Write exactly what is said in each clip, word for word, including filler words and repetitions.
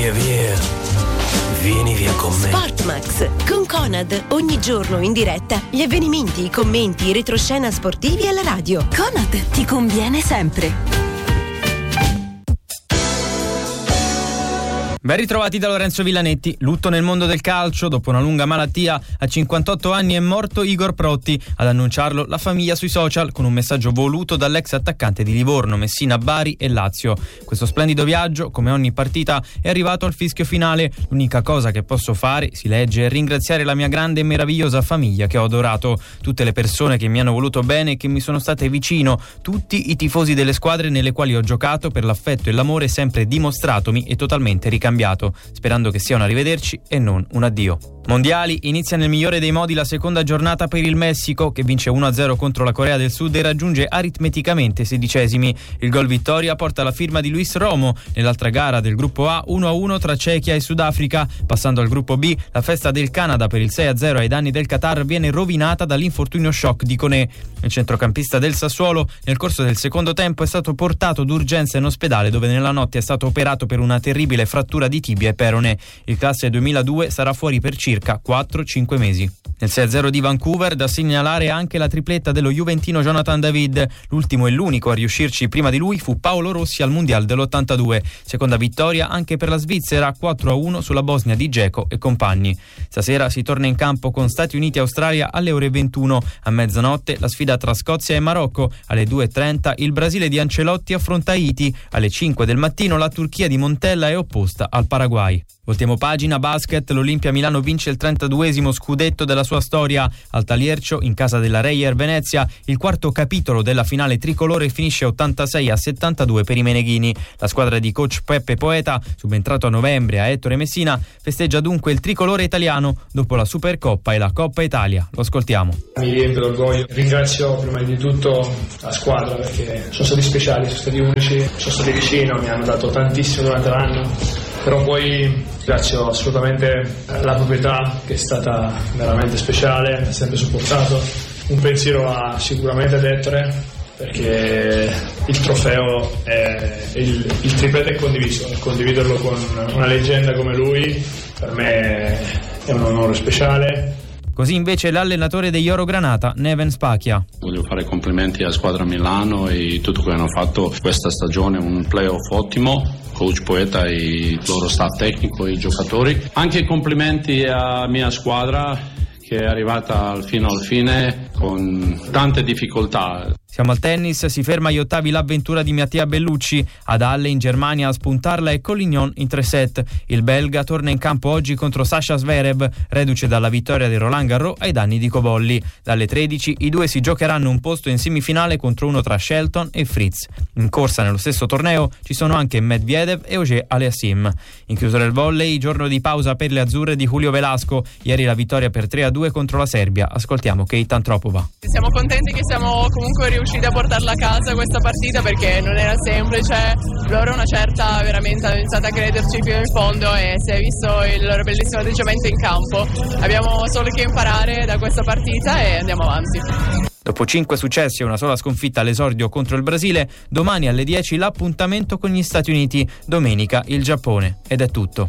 Via, via, vieni via con me. Sportmax con Conad, ogni giorno in diretta gli avvenimenti, i commenti, i retroscena sportivi alla radio. Conad ti conviene sempre. Ben ritrovati da Lorenzo Villanetti. Lutto nel mondo del calcio. Dopo una lunga malattia, a cinquantotto anni è morto Igor Protti. Ad annunciarlo la famiglia sui social, con un messaggio voluto dall'ex attaccante di Livorno, Messina, Bari e Lazio. Questo splendido viaggio, come ogni partita, è arrivato al fischio finale. L'unica cosa che posso fare, si legge, è ringraziare la mia grande e meravigliosa famiglia che ho adorato, tutte le persone che mi hanno voluto bene e che mi sono state vicino, tutti i tifosi delle squadre nelle quali ho giocato, per l'affetto e l'amore sempre dimostratomi e totalmente ricambiato, sperando che sia un arrivederci e non un addio. Mondiali, inizia nel migliore dei modi la seconda giornata per il Messico, che vince uno a zero contro la Corea del Sud e raggiunge aritmeticamente sedicesimi. Il gol vittoria porta la firma di Luis Romo. Nell'altra gara del gruppo A, uno a uno tra Cechia e Sudafrica. Passando al gruppo B, la festa del Canada per il sei a zero ai danni del Qatar viene rovinata dall'infortunio shock di Koné. Il centrocampista del Sassuolo nel corso del secondo tempo è stato portato d'urgenza in ospedale, dove nella notte è stato operato per una terribile frattura di tibia e perone. Il classe duemiladue sarà fuori per circa quattro cinque mesi. Nel sei a zero di Vancouver, da segnalare anche la tripletta dello juventino Jonathan David. L'ultimo e l'unico a riuscirci prima di lui fu Paolo Rossi al Mondial dell'ottantadue. Seconda vittoria anche per la Svizzera, quattro a uno sulla Bosnia di Dzeko e compagni. Stasera si torna in campo con Stati Uniti-Australia alle ore ventuno. A mezzanotte la sfida tra Scozia e Marocco. Alle due e trenta il Brasile di Ancelotti affronta Haiti. Alle cinque del mattino la Turchia di Montella è opposta al Paraguay. Voltiamo pagina, basket. L'Olimpia Milano vince il trentaduesimo scudetto della sua storia. Al Taliercio, in casa della Reyer Venezia, il quarto capitolo della finale tricolore finisce ottantasei a settantadue per i meneghini. La squadra di coach Peppe Poeta, subentrato a novembre a Ettore Messina, festeggia dunque il tricolore italiano dopo la Supercoppa e la Coppa Italia. Lo ascoltiamo. Mi riempie d'orgoglio. Ringrazio prima di tutto la squadra, perché sono stati speciali, sono stati unici, sono stati vicino, mi hanno dato tantissimo durante l'anno. Però poi ringrazio assolutamente la proprietà, che è stata veramente speciale, mi ha sempre supportato. Un pensiero va sicuramente ad Ettore, perché il trofeo è il, il tripletto è condiviso, e condividerlo con una leggenda come lui per me è un onore speciale. Così invece l'allenatore degli Oro Granata, Neven Spacchia. Voglio fare complimenti alla squadra Milano e tutto quello che hanno fatto questa stagione, un playoff ottimo. Coach Poeta e il loro staff tecnico e i giocatori. Anche complimenti alla mia squadra, che è arrivata fino al fine con tante difficoltà. Siamo al tennis, si ferma agli ottavi l'avventura di Mattia Bellucci. Ad Halle in Germania a spuntarla è Collignon in tre set. Il belga torna in campo oggi contro Sasha Zverev, reduce dalla vittoria di Roland Garros ai danni di Cobolli. Dalle tredici i due si giocheranno un posto in semifinale contro uno tra Shelton e Fritz. In corsa nello stesso torneo ci sono anche Medvedev e Auger Aliassime. In chiusura del volley, giorno di pausa per le azzurre di Julio Velasco. Ieri la vittoria per tre a due contro la Serbia. Ascoltiamo Kate Antropova. Siamo contenti che siamo comunque riusciti a portarla a casa questa partita, perché non era semplice. Loro una certa veramente hanno iniziato a crederci fino in fondo e si è visto il loro bellissimo atteggiamento in campo. Abbiamo solo che imparare da questa partita e andiamo avanti. Dopo cinque successi e una sola sconfitta all'esordio contro il Brasile, domani alle dieci l'appuntamento con gli Stati Uniti, domenica il Giappone. Ed è tutto.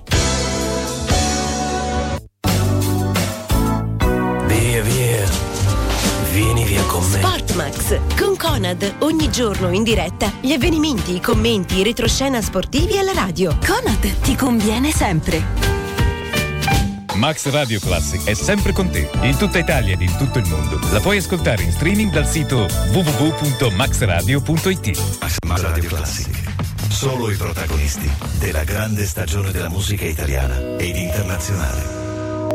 Via, via, vieni via con me. Sportmax con Conad, ogni giorno in diretta gli avvenimenti, i commenti, i retroscena sportivi alla radio. Conad ti conviene sempre. Max Radio Classic è sempre con te, in tutta Italia ed in tutto il mondo. La puoi ascoltare in streaming dal sito w w w punto max radio punto i t. Max Radio Classic. Solo i protagonisti della grande stagione della musica italiana ed internazionale.